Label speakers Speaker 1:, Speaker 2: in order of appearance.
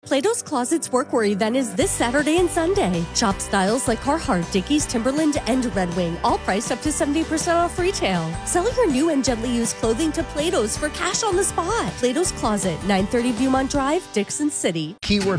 Speaker 1: Plato's Closet's Workwear event is this Saturday and Sunday. Shop styles like Carhartt, Dickies, Timberland, and Red Wing, all priced up to 70% off retail. Sell your new and gently used clothing to Plato's for cash on the spot. Plato's Closet, 930 Viewmont Drive, Dixon City.
Speaker 2: Keyword